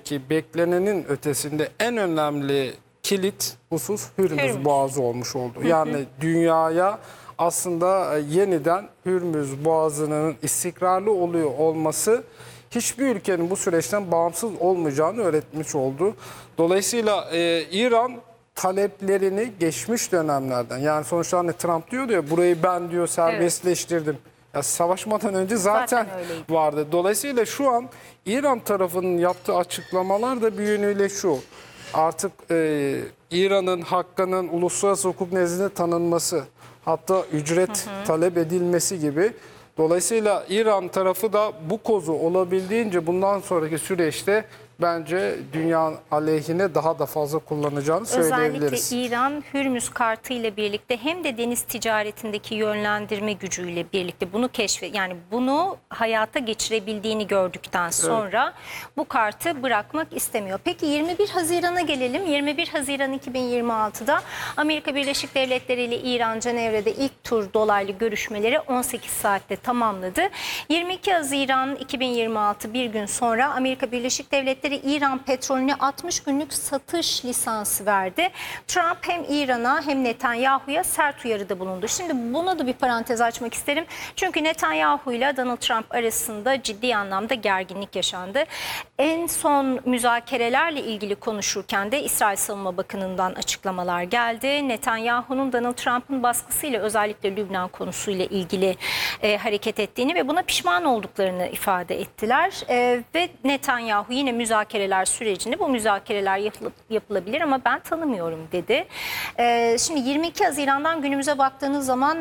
ki beklenenin ötesinde en önemli kilit husus Hürmüz Boğazı olmuş oldu. Yani dünyaya aslında yeniden Hürmüz Boğazı'nın istikrarlı oluyor olması hiçbir ülkenin bu süreçten bağımsız olmayacağını öğretmiş oldu. Dolayısıyla İran taleplerini geçmiş dönemlerden, yani sonuçta hani Trump diyordu ya, burayı ben diyor serbestleştirdim. Ya savaşmadan önce zaten vardı. Dolayısıyla şu an İran tarafının yaptığı açıklamalar da bir yönüyle şu: artık İran'ın hakkının uluslararası hukuk nezdinde tanınması, hatta ücret talep edilmesi gibi. Dolayısıyla İran tarafı da bu kozu olabildiğince bundan sonraki süreçte bence dünya aleyhine daha da fazla kullanacağını söyleyebiliriz. Özellikle İran Hürmüz Kartı ile birlikte hem de deniz ticaretindeki yönlendirme gücüyle birlikte bunu yani bunu hayata geçirebildiğini gördükten sonra bu kartı bırakmak istemiyor. Peki 21 Haziran'a gelelim. 21 Haziran 2026'da Amerika Birleşik Devletleri ile İran Cenevre'de ilk tur dolaylı görüşmeleri 18 saatte tamamladı. 22 Haziran 2026 bir gün sonra Amerika Birleşik Devletleri İran petrolüne 60 günlük satış lisansı verdi. Trump hem İran'a hem Netanyahu'ya sert uyarıda bulundu. Şimdi buna da bir parantez açmak isterim. Çünkü Netanyahu ile Donald Trump arasında ciddi anlamda gerginlik yaşandı. En son müzakerelerle ilgili konuşurken de İsrail Savunma Bakanı'ndan açıklamalar geldi. Netanyahu'nun Donald Trump'ın baskısıyla özellikle Lübnan konusuyla ilgili hareket ettiğini ve buna pişman olduklarını ifade ettiler. Ve Netanyahu yine müzakereler sürecini, bu müzakereler yapılabilir ama ben tanımıyorum dedi. Şimdi 22 Haziran'dan günümüze baktığınız zaman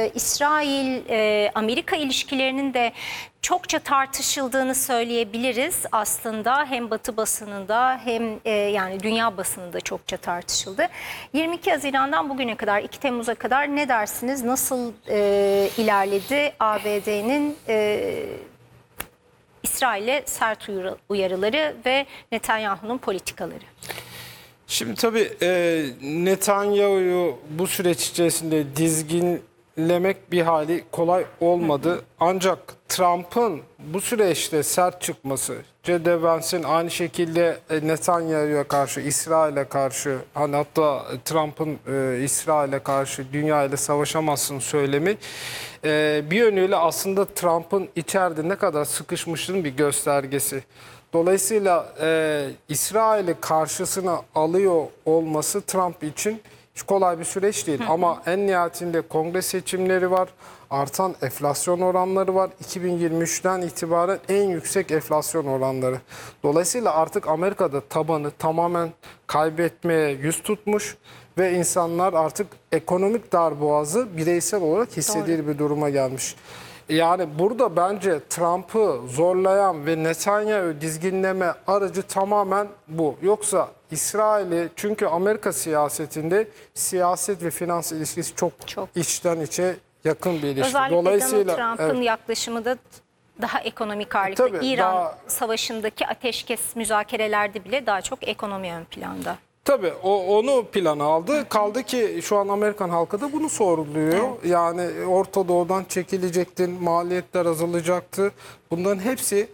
İsrail-Amerika ilişkilerinin de çokça tartışıldığını söyleyebiliriz aslında. Hem Batı basınında hem yani dünya basınında çokça tartışıldı. 22 Haziran'dan bugüne kadar, 2 Temmuz'a kadar ne dersiniz? Nasıl ilerledi ABD'nin İsrail'e sert uyarıları ve Netanyahu'nun politikaları? Şimdi tabii Netanyahu'yu bu süreç içerisinde dizginlemek bir hali kolay olmadı. Ancak Trump'ın bu süreçte sert çıkması, J.D. Vance'in aynı şekilde Netanyahu'ya karşı, İsrail'e karşı, hani hatta Trump'ın İsrail'e karşı dünya ile savaşamazsın söylemi bir yönüyle aslında Trump'ın içeride ne kadar sıkışmışlığının bir göstergesi. Dolayısıyla İsrail'i karşısına alıyor olması Trump için hiç kolay bir süreç değil. Ama en nihayetinde kongre seçimleri var, artan enflasyon oranları var. 2023'ten itibaren en yüksek enflasyon oranları. Dolayısıyla artık Amerika'da tabanı tamamen kaybetmeye yüz tutmuş ve insanlar artık ekonomik darboğazı bireysel olarak hissediği bir duruma gelmiş. Yani burada bence Trump'ı zorlayan ve Netanyahu dizginleme aracı tamamen bu. Yoksa İsrail'i, çünkü Amerika siyasetinde siyaset ve finans ilişkisi çok içten içe yakın bir ilişki. Özellikle Dolayısıyla Donald Trump'ın yaklaşımı da daha ekonomik ağırlıkta. İran savaşındaki ateşkes müzakerelerde bile daha çok ekonomi ön planda. Tabii onu plana aldı. Kaldı ki şu an Amerikan halkı da bunu soruluyor. Yani Orta Doğu'dan çekilecektin, maliyetler azalacaktı. Bunların hepsi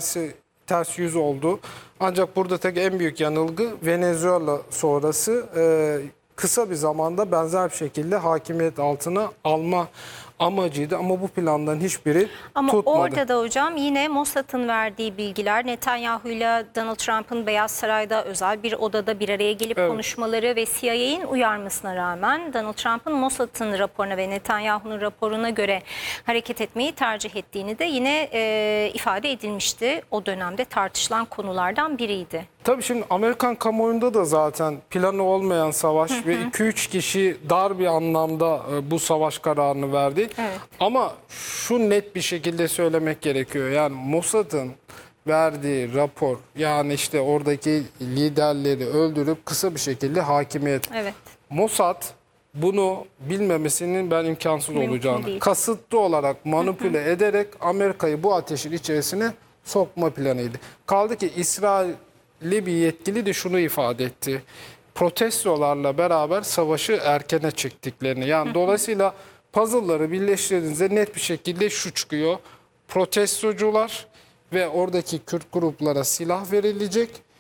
ters yüz oldu. Ancak burada tek en büyük yanılgı Venezuela sonrası kısa bir zamanda benzer bir şekilde hakimiyet altına alma amacıydı ama bu planların hiçbiri tutmadı. Ama orada da hocam yine Mossad'ın verdiği bilgiler, Netanyahu ile Donald Trump'ın Beyaz Saray'da özel bir odada bir araya gelip konuşmaları ve CIA'nin uyarmasına rağmen Donald Trump'ın Mossad'ın raporuna ve Netanyahu'nun raporuna göre hareket etmeyi tercih ettiğini de yine ifade edilmişti. O dönemde tartışılan konulardan biriydi. Tabii şimdi Amerikan kamuoyunda da zaten planı olmayan savaş ve 2-3 kişi dar bir anlamda bu savaş kararını verdi. Ama şu net bir şekilde söylemek gerekiyor. Yani Mossad'ın verdiği rapor, yani işte oradaki liderleri öldürüp kısa bir şekilde hakimiyet. Mossad bunu bilmemesinin ben imkansız olacağını, kasıtlı olarak manipüle ederek Amerika'yı bu ateşin içerisine sokma planıydı. Kaldı ki İsrailli bir yetkili de şunu ifade etti: protestolarla beraber savaşı erkene çektiklerini. Yani dolayısıyla puzzle'ları birleştirdiğinizde net bir şekilde şu çıkıyor: protestocular ve oradaki Kürt gruplara silah verilecek